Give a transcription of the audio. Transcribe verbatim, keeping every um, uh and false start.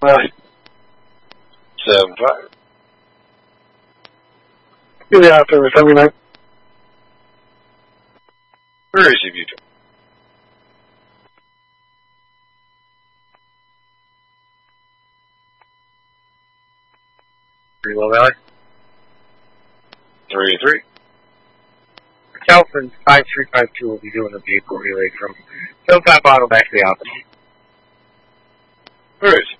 Right. Seven five. Give me out there, seventy-nine. Where is he, Vito? Three Low Valley. Three three. Telford five three five two will be doing a vehicle relay from Hilltop Auto back to the office. Where is he?